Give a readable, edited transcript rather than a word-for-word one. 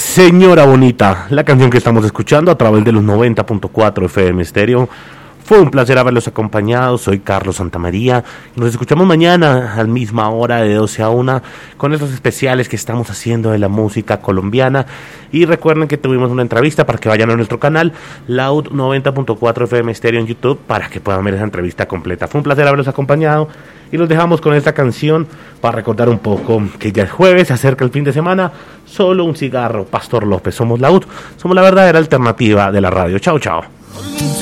Señora Bonita, la canción que estamos escuchando a través de los 90.4 FM Estéreo. Fue un placer haberlos acompañado. Soy Carlos Santamaría. Nos escuchamos mañana a la misma hora de 12 a 1 con estos especiales que estamos haciendo de la música colombiana. Y recuerden que tuvimos una entrevista para que vayan a nuestro canal Loud 90.4 FM Estéreo en YouTube para que puedan ver esa entrevista completa. Fue un placer haberlos acompañado y los dejamos con esta canción para recordar un poco que ya es jueves, se acerca el fin de semana. Solo un cigarro, Pastor López. Somos Loud, somos la verdadera alternativa de la radio. Chao, chao.